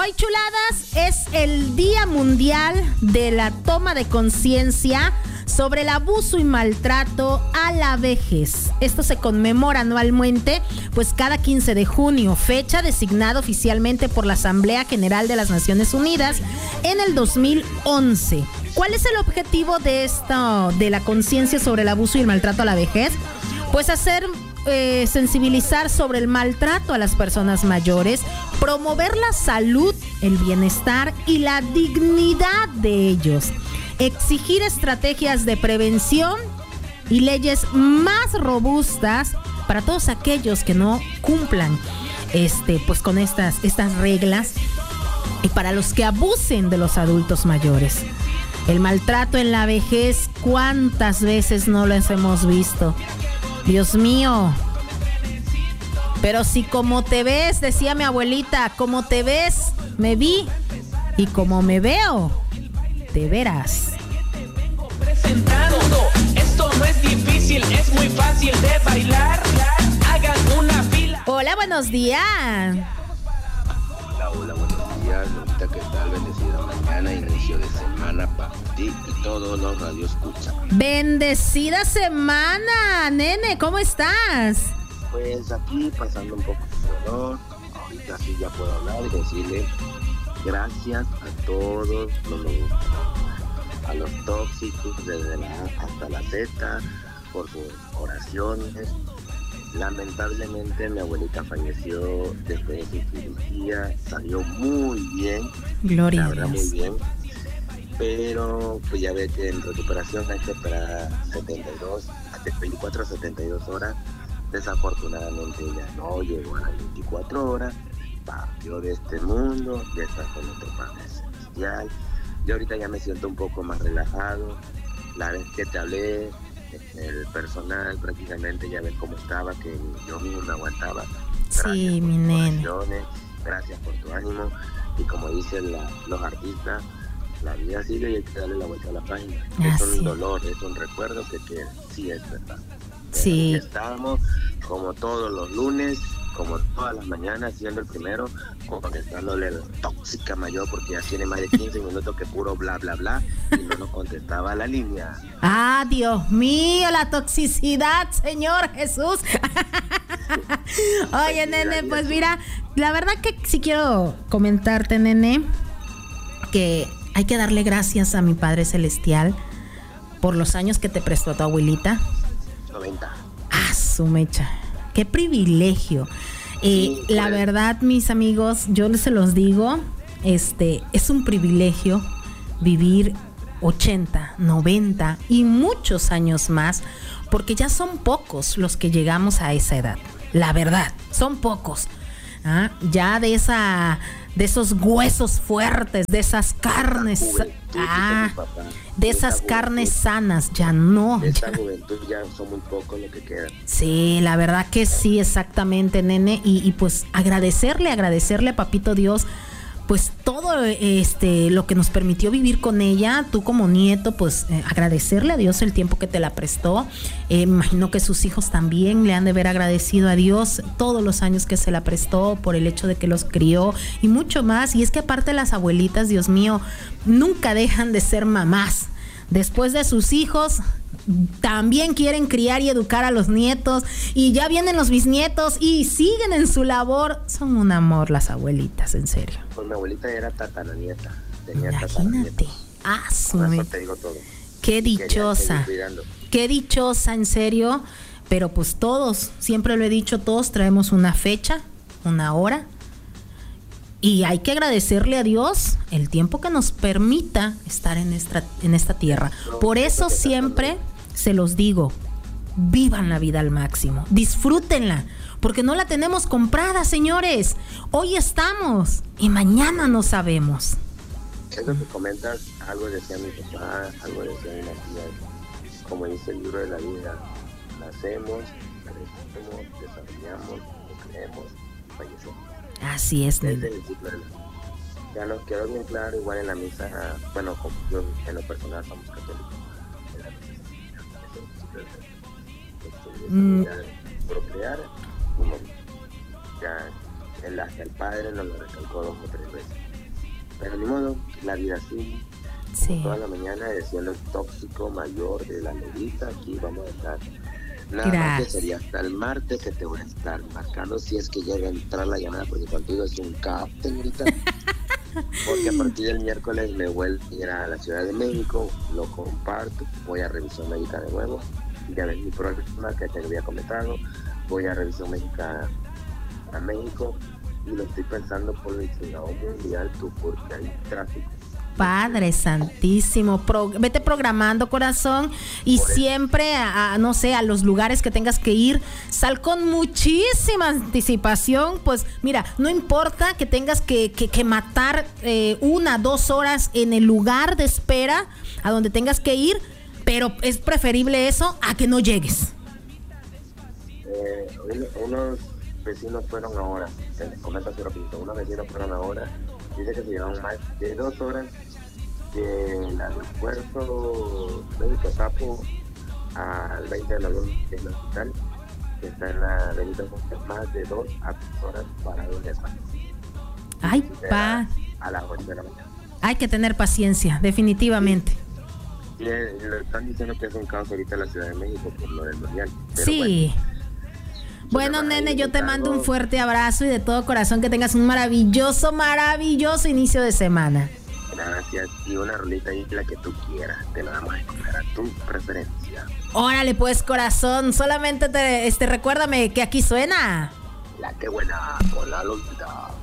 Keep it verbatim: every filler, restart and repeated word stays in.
Hoy, chuladas, es el Día Mundial de la Toma de Conciencia sobre el abuso y maltrato a la vejez. Esto se conmemora anualmente, pues cada quince de junio, fecha designada oficialmente por la Asamblea General de las Naciones Unidas en el dos mil once. ¿Cuál es el objetivo de esto, de la conciencia sobre el abuso y el maltrato a la vejez? Pues hacer eh, sensibilizar sobre el maltrato a las personas mayores, promover la salud, el bienestar y la dignidad de ellos, exigir estrategias de prevención y leyes más robustas para todos aquellos que no cumplan este, pues con estas, estas reglas, y para los que abusen de los adultos mayores. El maltrato en la vejez, ¿cuántas veces no los hemos visto? Dios mío. Pero si como te ves, decía mi abuelita, como te ves, me vi, y como me veo, te verás. Presentando, esto no es difícil, es muy fácil de bailar. Hagan una fila. Hola, buenos días. Hola, hola, buenos días. Lupita, ¿qué tal? Bendecida mañana, inicio de semana para ti y todos los radioescuchas. Bendecida semana, nene, ¿cómo estás? Pues aquí pasando un poco de dolor. Ahorita sí ya puedo hablar y decirle gracias a todos los, a los tóxicos desde la A hasta la Z por sus oraciones. Lamentablemente mi abuelita falleció después de su cirugía, salió muy bien, Gloria la a verdad Dios. muy bien, pero pues ya ve que en recuperación hay que esperar setenta y dos, hasta veinticuatro a setenta y dos horas. Desafortunadamente ella no llegó a las veinticuatro horas, partió de este mundo, ya está con nuestro Padre Celestial. Yo ahorita ya me siento un poco más relajado. La vez que te hablé, el personal prácticamente ya ves cómo estaba, que yo mismo me aguantaba. Gracias Sí, por mi tus nene. oraciones, gracias por tu ánimo, y como dicen la, los artistas, la vida sigue y hay que darle la vuelta a la página. Es Así. un dolor, es un recuerdo que, que sí es verdad. Sí. Aquí estamos como todos los lunes, como todas las mañanas, siendo el primero, contestándole a la tóxica mayor, porque ya tiene más de quince minutos que puro bla bla bla y no nos contestaba la línea. Ah, Dios mío, la toxicidad, Señor Jesús. Oye, nene, pues mira, la verdad que sí quiero comentarte, nene, que hay que darle gracias a mi Padre Celestial por los años que te prestó tu abuelita. noventa. Ah, su mecha. Qué privilegio. Eh, Sí, la pues. verdad, mis amigos, yo se los digo, este, es un privilegio vivir ochenta, noventa y muchos años más, porque ya son pocos los que llegamos a esa edad. La verdad, son pocos. ¿Ah? Ya de esa, de esos huesos fuertes, de esas carnes, Juventud, ah, dice mi papá. de Esa esas juventud, carnes sanas, ya no. de esa ya. juventud ya son muy pocos los que quedan. Sí, la verdad que sí, exactamente, nene. Y, y pues agradecerle, agradecerle a Papito Dios, pues todo este lo que nos permitió vivir con ella. Tú como nieto, pues eh, agradecerle a Dios el tiempo que te la prestó. Eh, me imagino que sus hijos también le han de haber agradecido a Dios todos los años que se la prestó, por el hecho de que los crió y mucho más. Y es que aparte las abuelitas, Dios mío, nunca dejan de ser mamás. Después de sus hijos, también quieren criar y educar a los nietos, y ya vienen los bisnietos y siguen en su labor. Son un amor las abuelitas, en serio. Pues mi abuelita era tataranieta, tenía Imagínate. tataranieta. Ah, su Con me- eso te digo todo. qué Quería dichosa. seguir cuidando. Qué dichosa, en serio. Pero pues todos, siempre lo he dicho, todos traemos una fecha, una hora. Y hay que agradecerle a Dios el tiempo que nos permita estar en esta, en esta tierra. Por eso siempre se los digo, vivan la vida al máximo, disfrútenla, porque no la tenemos comprada, señores. Hoy estamos y mañana no sabemos. Eso que comentas, algo decía mi papá, algo decía mi tía, como dice el libro de la vida, nacemos, crecemos, desarrollamos, creemos, fallecemos. Así es, Ese es nene. el ciclo de la vida. Ya nos quedó bien claro, igual en la misa, bueno, como yo en lo personal somos católicos, en la misa, ese es el ciclo de la vida. Este, Mm. ya procrear y morir. Ya el, hasta el padre nos lo recalcó dos o tres veces. pero ni modo, la vida así. Sí. Toda la mañana siendo el tóxico mayor de la levita, aquí vamos a estar. Nada Gracias. más que sería hasta el martes que te voy a estar marcando si es que llega a entrar la llamada, porque contigo es un caos, señorita. Porque a partir del miércoles me vuelvo a ir a la Ciudad de México, lo comparto, voy a revisión médica de nuevo, ya ves mi problema que te había comentado, voy a revisión médica a México y lo estoy pensando por el Senado Mundial, tú, porque hay tráfico. Padre santísimo, Pro, vete programando, corazón, y Por eso. siempre a, a, no sé, a los lugares que tengas que ir, sal con muchísima anticipación. Pues mira, no importa que tengas que, que, que matar eh, una, dos horas en el lugar de espera a donde tengas que ir, pero es preferible eso a que no llegues. Eh, unos vecinos fueron ahora, te comento así rapidito, unos vecinos fueron ahora, dice que se llevan más de dos horas del aeropuerto México Tapo al veinte de abril, que es el hospital, que está en la Benito Juárez, más de dos a tres horas para donde están. Ay, pa, A las ocho de la mañana. hay que tener paciencia, definitivamente. Y eh, lo están diciendo que es un caos ahorita en la Ciudad de México por lo del mundial. Pero Sí. Bueno, Bueno, nene, ahí yo te algo- mando un fuerte abrazo y de todo corazón que tengas un maravilloso, maravilloso inicio de semana. Gracias. Y una rolita ahí, la que tú quieras. Te la vamos a escoger a tu preferencia. Órale, pues, corazón, solamente te, este, recuérdame que aquí suena. La que buena con la lolita.